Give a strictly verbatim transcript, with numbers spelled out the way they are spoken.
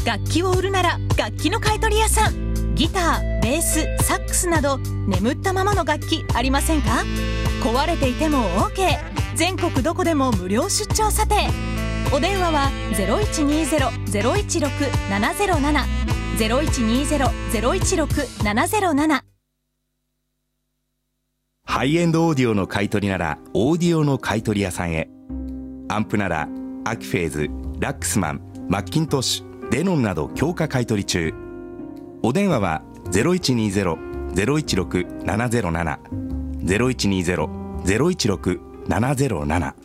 楽器を売るなら楽器の買取屋さん。ギター、ベース、サックスなど眠ったままの楽器ありませんか？壊れていても OK。 全国どこでも無料出張査定。お電話は ゼロいちにゼロ ゼロいちろく ななゼロなな ゼロいちにゼロ ゼロいちろく ななゼロなな。 ハイエンドオーディオの買い取りならオーディオの買い取り屋さんへ。アンプならアキフェーズ、ラックスマン、マッキントッシュ、デノンなど強化買い取り中。お電話は ゼロいちにゼロ ゼロいちろく ななゼロなな ゼロいちにゼロ ゼロいちろく ななゼロなな。